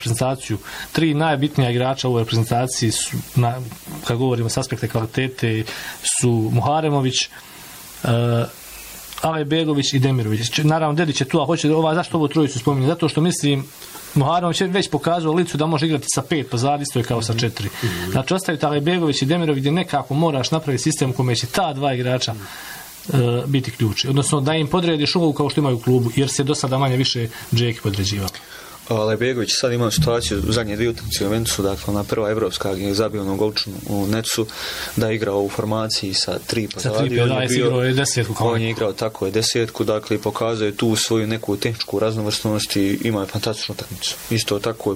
reprezentaciju. 3 najbitnija igrača u reprezentaciji su, kad govorimo s aspekta kvalitete, su Muharemović, Alejbegović i Demirović. Naravno, Dedić je tu, a hoće zašto ovo trojicu spominje? Zato što mislim Muharemović je već pokazao licu da može igrati sa 5 pozadi, isto je kao sa 4. Znači, ostaviti Alejbegović i Demirović gdje nekako moraš napraviti sistem u kome će ta 2 igrača biti ključi. Odnosno, da im podrediš ulogu kao što imaju u klubu, jer se do sada manje više Džeki podređivao. Alejbegović sad ima situaciju u zadnje 2 utakmice u Juventusu, dakle ona prva evropska gdje je zabio na golčinu u Necu, da je igrao u formaciji sa 3 pozadi. On je igrao tako je 10, dakle pokazao je tu svoju neku tehničku raznovrsnost i ima fantastičnu utakmicu. Isto tako je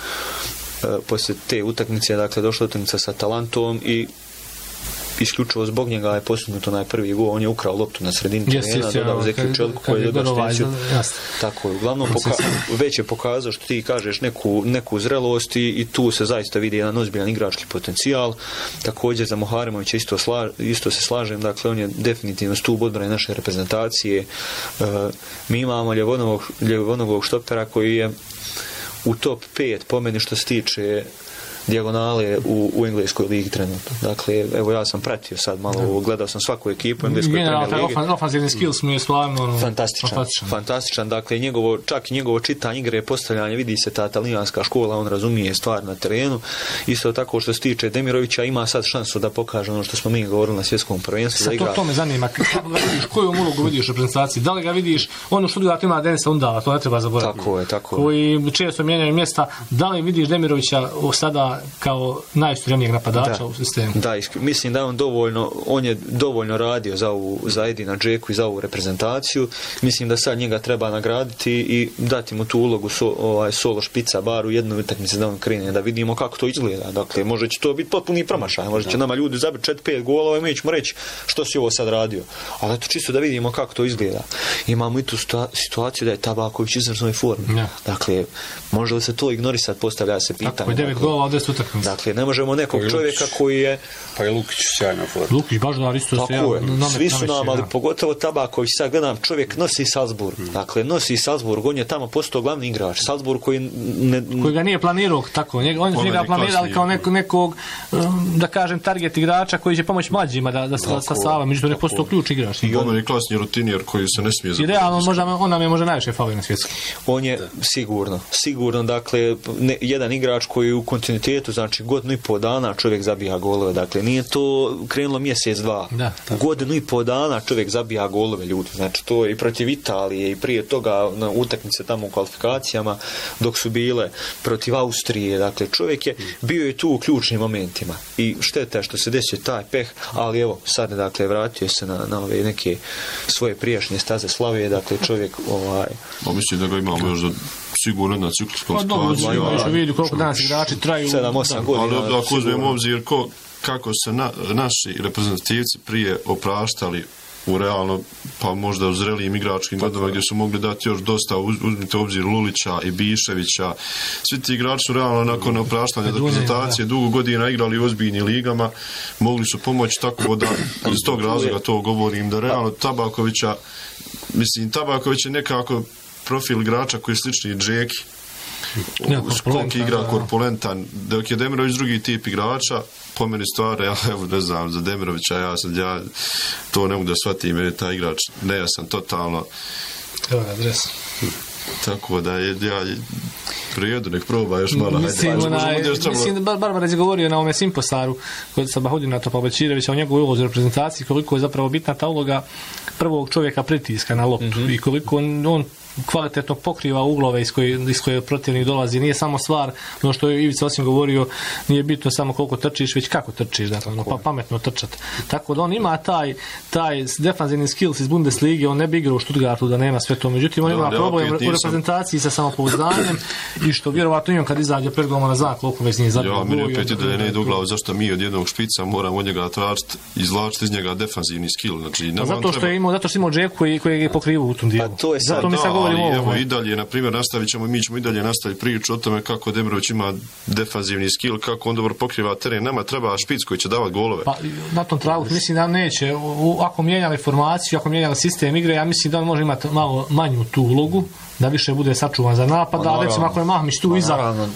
poslije te utakmice, dakle došla utakmica sa Atalantom i isključivo zbog njega je postignuto onaj prvi gol, on je ukrao loptu na sredini terena, dodao Zeki Čeliku koji je dobio asistenciju. Tako je, uglavnom već je pokazao što ti kažeš neku zrelost i tu se zaista vidi jedan ozbiljan igrački potencijal. Također za Muharemovića isto se slažem, dakle on je definitivno stup odbrane naše reprezentacije. Mi imamo Ljevonovog štopera koji je u top 5 po meni što se tiče dijagonale u engleskoj ligi trenutno. Dakle, evo ja sam pratio sad malo, gledao sam svaku ekipu u engleskoj premier ligi. Ofanzivni skills mu je stvarno fantastičan. Dakle, čak i njegovo čitanje igre, postavljanje, vidi se ta talijanska škola, on razumije stvar na terenu. Isto tako što se tiče Demirovića, ima sad šansu da pokaže ono što smo mi govorili na svjetskom prvenstvu. Sad to me zanima, koju ulogu vidiš u reprezentaciji? Da li ga vidiš, ono što ima Denisa Undala, to ne treba zaboraviti. Tako je. Koji često mijenjaju mjesta. Da li vidiš Demirovića sada kao najsturemnijeg napadača u sistemu? Da, mislim da on je dovoljno radio za Edina Džeku i za ovu reprezentaciju. Mislim da sad njega treba nagraditi i dati mu tu ulogu solo špica bar u jednoj utakmici da on krene, da vidimo kako to izgleda. Dakle, može će to biti potpuni promašaj, može će nama ljudi zabiti 4-5 golova i mi ćemo reći što si ovo sad radio. Ali eto čisto da vidimo kako to izgleda. Imamo i tu situaciju da je Tabaković u izvrsnoj formi. Dakle, može li se to ignorisati, postavlja se pitanje. Tako je 9 golova od 10 utakmica. Dakle, ne možemo nekog čovjeka koji je... Pa je Lukić sjajna forma. Lukić baš da isto se svi su nam, ali pogotovo Tabaković, sad gledam, čovjek nosi Salzburg. Dakle, nosi Salzburg, on je tamo postao glavni igrač. Salzburg koji ga nije planirao tako. On su njega planirali kao nekog, da kažem, target igrača koji će pomoći mlađima da se sasava. Međutim, je postao ključ igrač. I on je klasni rutinijer koji se ne smije zaboraviti. I realno, on nam je možda najviše falio na svijetu. On je sigurno, dakle, jedan igrač koji u kontinuitetu, znači godinu i pol dana čovjek zabija golove. Dakle, nije to krenulo mjesec, 2. Godinu i pol dana čovjek zabija golove, ljudi. Znači, to je i protiv Italije i prije toga na utakmice tamo u kvalifikacijama dok su bile protiv Austrije. Dakle, čovjek je bio i tu u ključnim momentima. I šteta što se desio taj peh, ali evo, sad, dakle, vratio se na ove neke svoje prijašnje staze slave. Dakle, čovjek mislim da ga imamo još za sigurno jedna cikluska situacija. Pa vidi koliko danas igrači traju 7-8 godina. Ali ako uzmemo obzir kako se naši reprezentativci prije opraštali u realno, pa možda u zrelijim igračkim godinama gdje su mogli dati još dosta, uzmite obzir Lulića i Biševića. Svi ti igrači su realno nakon opraštanja reprezentacije dugo godina igrali u ozbiljnim ligama, mogli su pomoći, tako da iz tog razloga to govorim, da realno Tabaković je nekako profil igrača koji je slični Džeki, skok igra korpulentan, dok je Demirović drugi tip igrača, po meni stvari, evo ne znam, za Demirovića ja to ne mogu da shvatim, jer je taj igrač nejasan totalno. Evo ga, dres. Tako da ja prijedu, nek proba još malo. Mislim da Barbara je govorio na ovome Simposaru kod Sabahudina Topalbećirevića o njegovoj ulozi u reprezentaciji, koliko je zapravo bitna ta uloga prvog čovjeka pritiska na loptu i koliko on kvalitetno pokriva uglove iz koje protivnik dolazi. Nije samo stvar, ono što je Ivica Osim govorio, nije bitno samo koliko trčiš, već kako trčiš, dakle, pa pametno trčati. Tako da on ima taj defanzivni skills iz Bundeslige, on ne bi igrao u Stuttgartu da nema sve to. Međutim, on ima problem u reprezentaciji sa samopouzdanjem i što vjerovatno imam kad izađe pred golom na znak, koliko već nije zabio. Ja, meni opet da ne ide u glavu zašto mi od jednog špica moramo od njega tražiti, izvlačiti iz njega defanzivni skill. Znači, zato što je imao Džeku koji je pokrivao u tom dijelu. Zato mi sad govorimo ovo. Evo i dalje, na primjer, mi ćemo i dalje nastaviti priču o tome kako Demirović ima defanzivni skill, kako on dobro pokriva teren. Nama treba špic koji će davati golove. Pa na tom tragu mislim da neće. Ako mijenjali formaciju, ako mijenjali sistem igre, ja mislim da on može imati malo manju tu ulogu, da više bude sačuvan za napad, a recimo ako je Mahmić tu iza,